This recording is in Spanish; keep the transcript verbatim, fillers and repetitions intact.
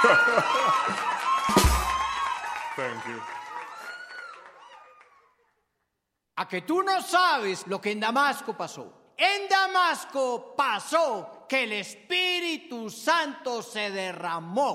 Thank you. A que tú no sabes lo que en Damasco pasó. En Damasco pasó que el Espíritu Santo se derramó.